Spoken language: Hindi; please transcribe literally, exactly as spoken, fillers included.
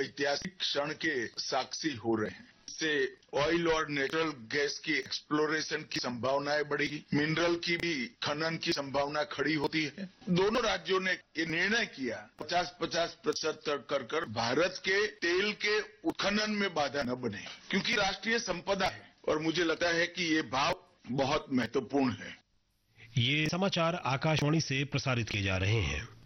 ऐतिहासिक क्षण के साक्षी हो रहे हैं। इससे ऑयल और नेचुरल गैस की एक्सप्लोरेशन की संभावनाएं बढ़ेगी, मिनरल की भी खनन की संभावना खड़ी होती है। दोनों राज्यों ने ये निर्णय किया पचास पचास प्रतिशत कर कर भारत के तेल के उत्खनन में बाधा न बने, क्योंकि राष्ट्रीय संपदा है और मुझे लगता है कि ये भाव बहुत महत्वपूर्ण है। ये समाचार आकाशवाणी से प्रसारित किए जा रहे हैं।